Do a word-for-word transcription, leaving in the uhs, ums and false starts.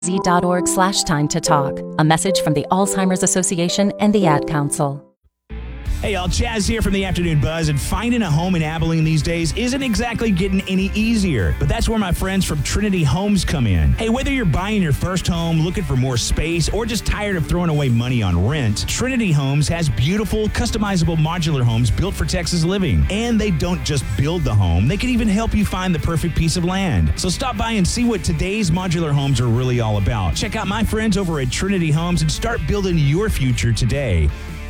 z.org slash time to talk. A message from the Alzheimer's Association and the Ad Council. Hey, y'all, Chaz here from the Afternoon Buzz, and finding a home in Abilene these days isn't exactly getting any easier, but that's where my friends from Trinity Homes come in. Hey, whether you're buying your first home, looking for more space, or just tired of throwing away money on rent, Trinity Homes has beautiful, customizable modular homes built for Texas living. And they don't just build the home, they can even help you find the perfect piece of land. So stop by and see what today's modular homes are really all about. Check out my friends over at Trinity Homes and start building your future today.